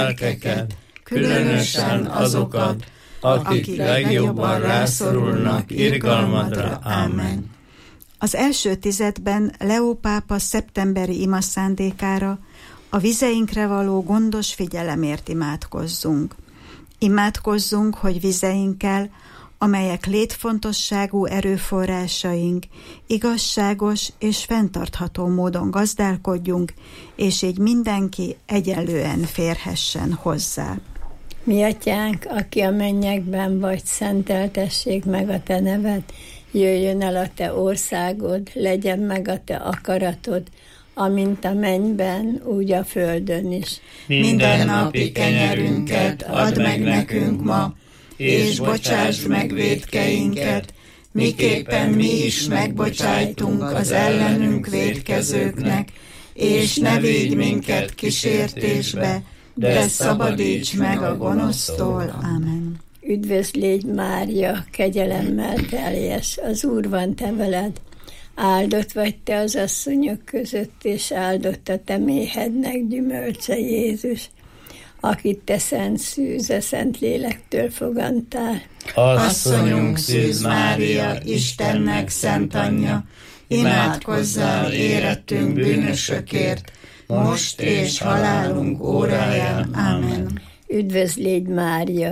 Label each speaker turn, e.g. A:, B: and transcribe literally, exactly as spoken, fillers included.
A: lelkeket, különösen azokat, akik legjobban rászorulnak irgalmadra. Ámen.
B: Az első tizedben Leó pápa szeptemberi imaszándékára, a vizeinkre való gondos figyelemért imádkozzunk. Imádkozzunk, hogy vizeinkkel, amelyek létfontosságú erőforrásaink, igazságos és fenntartható módon gazdálkodjunk, és így mindenki egyenlően férhessen hozzá.
C: Mi atyánk, aki a mennyekben vagy, szenteltessék meg a te neved, jöjjön el a te országod, legyen meg a te akaratod, amint a mennyben, úgy a földön is.
A: Minden napi kenyerünket add meg nekünk ma, és bocsásd meg vétkeinket, miképpen mi is megbocsájtunk az ellenünk vétkezőknek, és ne vigy minket kísértésbe, de szabadíts meg a gonosztól.
B: Ámen.
C: Üdvözl légy, Mária, kegyelemmel teljes, az Úr van te veled. Áldott vagy te az asszonyok között, és áldott a te méhednek gyümölcse, Jézus, akit te szent szűz, a szent lélektől fogantál.
A: Asszonyunk Szűz Mária, Istennek szent anyja, imádkozzál érettünk bűnösökért, most és halálunk óráján. Ámen.
C: Üdvözl légy, Mária,